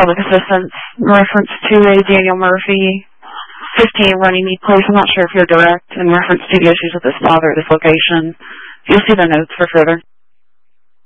public assistance in reference to a Daniel Murphy, 15 Runnymede Place. I'm not sure if you're direct in reference to the issues with his father at this location. You'll see the notes for further.